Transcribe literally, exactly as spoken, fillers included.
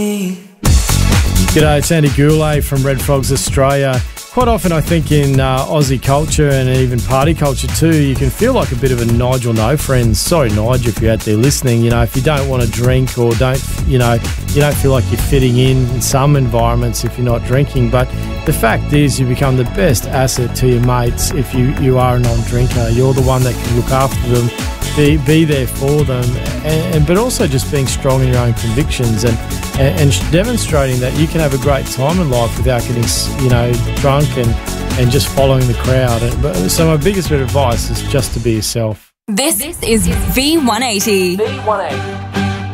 G'day, it's Andy Goulet from Red Frogs Australia. Quite often I think in uh, Aussie culture and even party culture too, you can feel like a bit of a Nigel No Friends. Sorry Nigel if you're out there listening, you know, if you don't want to drink or don't, you know, you don't feel like you're fitting in in some environments if you're not drinking. But the fact is you become the best asset to your mates if you, you are a non-drinker. You're the one that can look after them, be, be there for them, and, and but also just being strong in your own convictions and, and, and demonstrating that you can have a great time in life without getting, you know, drunk and, and just following the crowd. And, so my biggest bit of advice is just to be yourself. This is V one eighty. V one eighty.